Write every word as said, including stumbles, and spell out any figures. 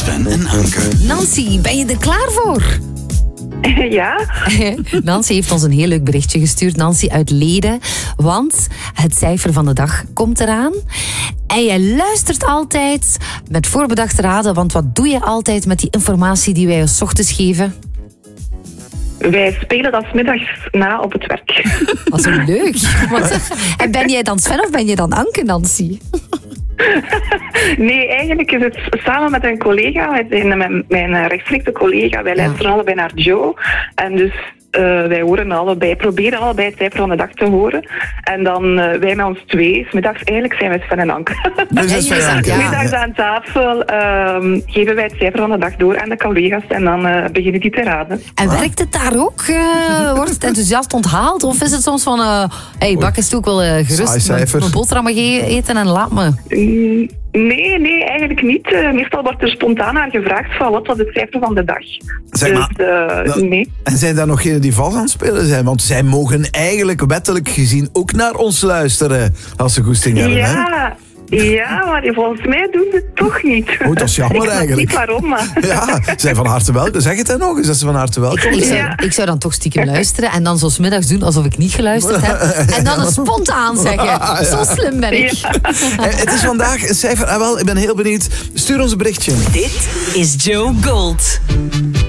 Sven en Anke. Nancy, ben je er klaar voor? Ja. Nancy heeft ons een heel leuk berichtje gestuurd. Nancy uit Leden. Want het cijfer van de dag komt eraan. En jij luistert altijd met voorbedachte raden. Want wat doe je altijd met die informatie die wij je 's ochtends geven? Wij spelen dat 's middags na op het werk. Wat zo leuk. Want, en ben jij dan Sven of ben je dan Anke, Nancy? Nee, eigenlijk is het samen met een collega, wij zijn mijn, mijn rechtstreekse collega, wij luisteren allebei naar Joe. En dus uh, wij horen allebei, proberen allebei het cijfer van de dag te horen. En dan uh, wij met ons twee, 's middags eigenlijk zijn wij Sven en Anke. Dus is Sven en Anke. Ja. Middags aan tafel uh, geven wij het cijfer van de dag door aan de collega's en dan uh, beginnen die te raden. En werkt het daar ook? Uh, wordt het enthousiast onthaald? Of is het soms van... Uh, hey, bak eens toe, ik wil uh, gerust Saai mijn, cijfer. mijn boterhammen ge- eten en laat me. Mm, Nee, nee, eigenlijk niet. Uh, meestal wordt er spontaan naar gevraagd van wat was het cijfer van de dag. Zeg maar, dus, uh, dat- nee. En zijn daar nog geen die vals aan het spelen zijn? Want zij mogen eigenlijk wettelijk gezien ook naar ons luisteren als ze goesting hebben. Hè? Ja, ja, maar volgens mij doen ze het toch niet. Oh, dat is jammer Ik snap eigenlijk. niet waarom, maar... Ja, ze zijn van harte welkom. Zeg het dan nog eens dat ze van harte welkom Ik zijn. zou, ik zou dan toch stiekem luisteren en dan zo 's middags doen alsof ik niet geluisterd heb. En dan het spontaan zeggen. Zo slim ben ik. Ja. Eh, Het is vandaag een cijfer. Ah, wel, ik ben heel benieuwd. Stuur ons een berichtje. Dit is Joe Gold.